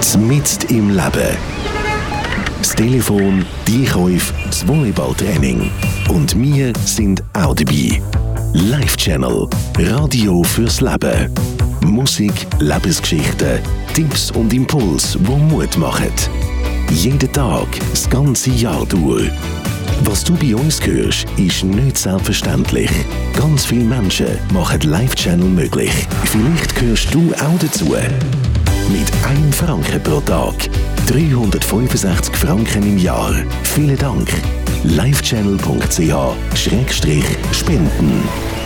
Mitten im Leben. Das Telefon, die Einkäufe, das Volleyballtraining. Und wir sind auch dabei. Life Channel. Radio fürs Leben. Musik, Lebensgeschichten, Tipps und Impulse, die Mut machen. Jeden Tag, das ganze Jahr durch. Was du bei uns hörst, ist nicht selbstverständlich. Ganz viele Menschen machen Life Channel möglich. Vielleicht gehörst du auch dazu. Mit 1 Franken pro Tag. 365 Franken im Jahr. Vielen Dank. livechannel.ch/spenden